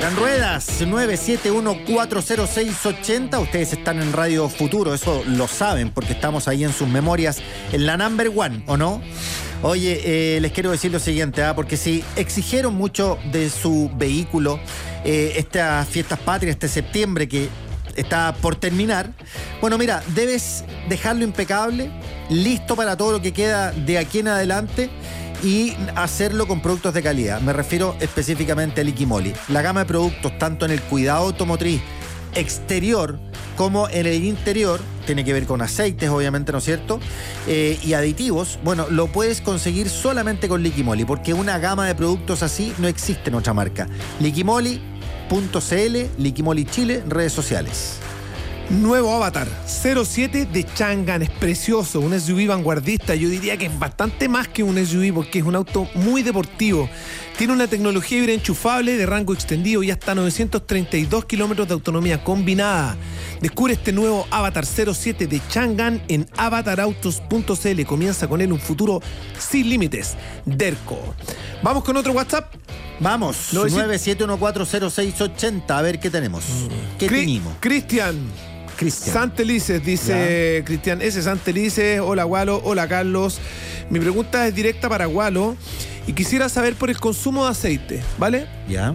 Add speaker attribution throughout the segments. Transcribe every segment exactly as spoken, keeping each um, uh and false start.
Speaker 1: En ruedas, nueve siete uno cuatro cero seis ocho cero. Ustedes están en Radio Futuro, eso lo saben porque estamos ahí en sus memorias, en la number one, ¿o no? Oye, eh, les quiero decir lo siguiente, ¿eh? porque si exigieron mucho de su vehículo eh, estas fiestas patrias, este septiembre que está por terminar, bueno, mira, debes dejarlo impecable, listo para todo lo que queda de aquí en adelante y hacerlo con productos de calidad. Me refiero específicamente a Liquimoli. La gama de productos, tanto en el cuidado automotriz exterior como en el interior, tiene que ver con aceites, obviamente, ¿no es cierto? Eh, y aditivos, bueno, lo puedes conseguir solamente con Liquimoli, porque una gama de productos así no existe en otra marca. Liquimoli punto c l, Liquimoli Chile, redes sociales.
Speaker 2: Nuevo Avatar cero siete de Changan, es precioso, un S U V vanguardista. Yo diría que es bastante más que un S U V porque es un auto muy deportivo. Tiene una tecnología híbrida enchufable de rango extendido y hasta novecientos treinta y dos kilómetros de autonomía combinada. Descubre este nuevo Avatar cero siete de Changan en avatar autos punto c l. Comienza con él un futuro sin límites. Derco. Vamos con otro WhatsApp.
Speaker 1: Vamos, nueve siete uno cuatro cero seis ocho cero. A ver qué tenemos. ¿Qué
Speaker 2: Cri-
Speaker 1: tenemos?
Speaker 2: Cristian.
Speaker 1: Cristian.
Speaker 2: Santelices, dice Cristian S. Santelices. Hola, Gualo. Hola, Carlos. Mi pregunta es directa para Gualo y quisiera saber por el consumo de aceite, ¿vale?
Speaker 1: Ya.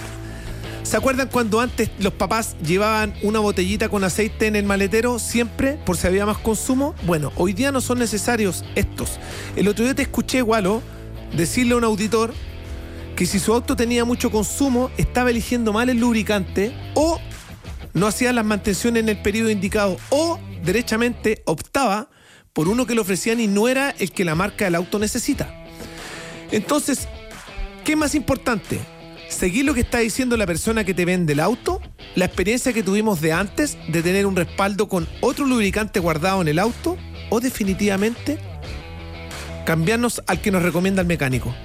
Speaker 2: ¿Se acuerdan cuando antes los papás llevaban una botellita con aceite en el maletero siempre por si había más consumo? Bueno, hoy día no son necesarios estos. El otro día te escuché, Gualo, decirle a un auditor que si su auto tenía mucho consumo, estaba eligiendo mal el lubricante o no hacía las mantenciones en el periodo indicado o, derechamente, optaba por uno que le ofrecían y no era el que la marca del auto necesita. Entonces, ¿qué es más importante? ¿Seguir lo que está diciendo la persona que te vende el auto? ¿La experiencia que tuvimos de antes de tener un respaldo con otro lubricante guardado en el auto? ¿O definitivamente cambiarnos al que nos recomienda el mecánico?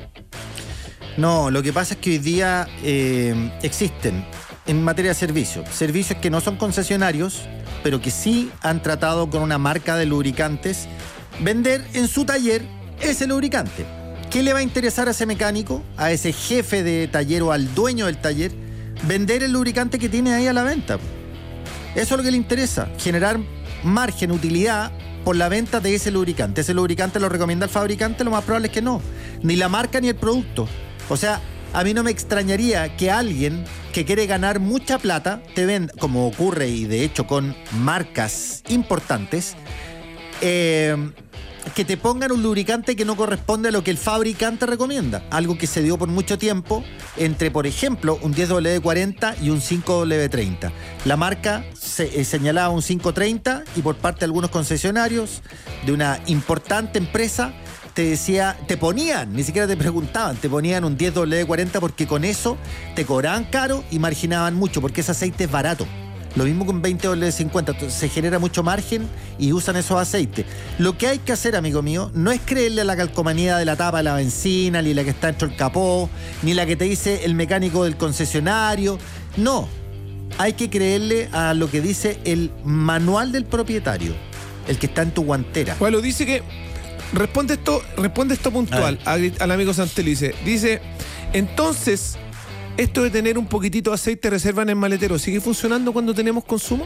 Speaker 1: No, lo que pasa es que hoy día eh, existen en materia de servicios, servicios que no son concesionarios, pero que sí han tratado con una marca de lubricantes vender en su taller ese lubricante. ¿Qué le va a interesar a ese mecánico, a ese jefe de taller o al dueño del taller? Vender el lubricante que tiene ahí a la venta. Eso es lo que le interesa, generar margen, utilidad por la venta de ese lubricante. ¿Ese lubricante lo recomienda el fabricante? Lo más probable es que no. Ni la marca ni el producto. O sea, a mí no me extrañaría que alguien que quiere ganar mucha plata te venda, como ocurre y de hecho con marcas importantes, eh, que te pongan un lubricante que no corresponde a lo que el fabricante recomienda. Algo que se dio por mucho tiempo entre, por ejemplo, un diez W cuarenta y un cinco W treinta. La marca se, eh, señalaba un cinco treinta y por parte de algunos concesionarios de una importante empresa te decía, te ponían, ni siquiera te preguntaban, te ponían un diez W cuarenta porque con eso te cobraban caro y marginaban mucho porque ese aceite es barato. Lo mismo con veinte W cincuenta, entonces se genera mucho margen y usan esos aceites. Lo que hay que hacer, amigo mío, no es creerle a la calcomanía de la tapa de la benzina, ni la que está dentro del capó, ni la que te dice el mecánico del concesionario. No, hay que creerle a lo que dice el manual del propietario, el que está en tu guantera.
Speaker 2: Bueno, dice que responde esto, responde esto puntual a al amigo Santelice. Dice, entonces, esto de tener un poquitito de aceite de reserva en el maletero, ¿sigue funcionando cuando tenemos consumo?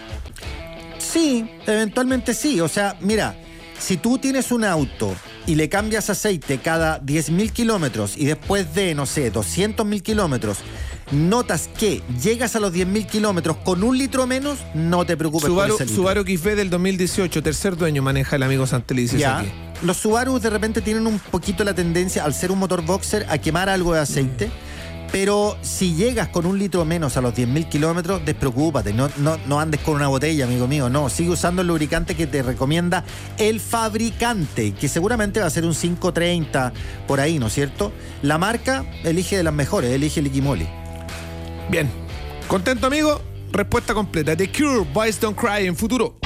Speaker 1: Sí, eventualmente sí. O sea, mira, si tú tienes un auto y le cambias aceite cada diez mil kilómetros y después de, no sé, doscientos mil kilómetros, notas que llegas a los diez mil kilómetros con un litro menos, no te preocupes
Speaker 2: Subaru,
Speaker 1: por ese litro.
Speaker 2: Subaru X B del dos mil dieciocho, tercer dueño, maneja el amigo Santelice.
Speaker 1: Ya.
Speaker 2: Aquí.
Speaker 1: Los Subaru de repente tienen un poquito la tendencia, al ser un motor boxer, a quemar algo de aceite. Mm. Pero si llegas con un litro menos a los diez mil kilómetros, despreocúpate, no, no, no andes con una botella, amigo mío, no, sigue usando el lubricante que te recomienda el fabricante, que seguramente va a ser un cinco treinta por ahí, ¿no es cierto? La marca elige de las mejores, elige Liquimoli.
Speaker 2: Bien, ¿contento, amigo? Respuesta completa. The Cure, Boys Don't Cry en Futuro.